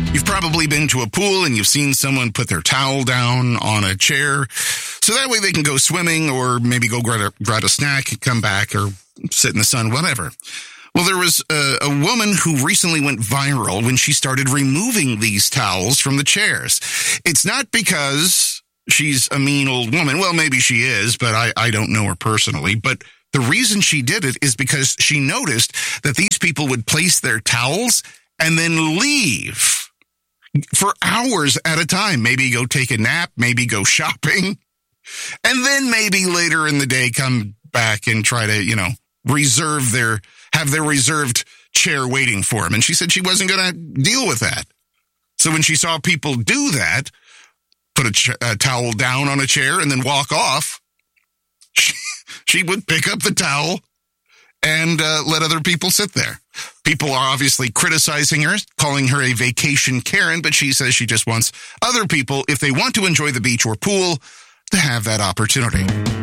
You've probably been to a pool and you've seen someone put their towel down on a chair so that way they can go swimming or maybe go grab a snack and come back or sit in the sun, whatever. Well, there was a woman who recently went viral when she started removing these towels from the chairs. It's not because she's a mean old woman. Well, maybe she is, but I don't know her personally. But the reason she did it is because she noticed that these people would place their towels and then leave for hours at a time. Maybe go take a nap, maybe go shopping, and then maybe later in the day come back and try to, have their reserved chair waiting for them. And she said she wasn't going to deal with that. So when she saw people do that, put a towel down on a chair and then walk off, she would pick up the towel and let other people sit there. People are obviously criticizing her, calling her a vacation Karen, but she says she just wants other people, if they want to enjoy the beach or pool, to have that opportunity.